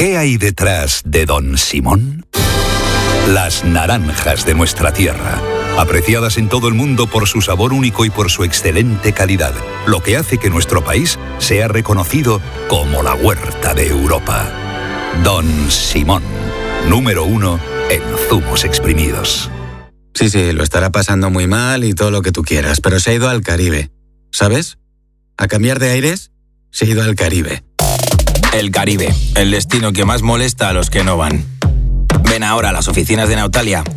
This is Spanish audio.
¿Qué hay detrás de Don Simón? Las naranjas de nuestra tierra, apreciadas en todo el mundo por su sabor único y por su excelente calidad, lo que hace que nuestro país sea reconocido como la huerta de Europa. Don Simón, número 1 en zumos exprimidos. Sí, lo estará pasando muy mal y todo lo que tú quieras, pero se ha ido al Caribe, ¿sabes? A cambiar de aires, se ha ido al Caribe. El Caribe, el destino que más molesta a los que no van. Ven ahora a las oficinas de Nautalia